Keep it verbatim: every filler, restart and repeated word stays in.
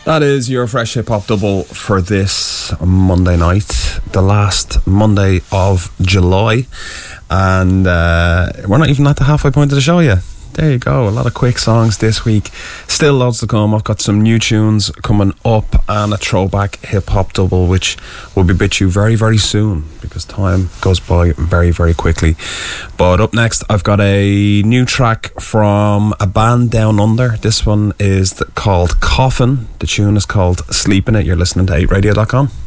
That is your fresh hip hop double for this Monday night, the last Monday of July, and uh, we're not even at the halfway point of the show yet. There you go, a lot of quick songs this week. Still loads to come. I've got some new tunes coming up and a throwback hip-hop double, which will be bit you very, very soon, because time goes by very, very quickly. But up next, I've got a new track from a band down under. This one is called Coffin. The tune is called Sleep In It. You're listening to eight radio dot com.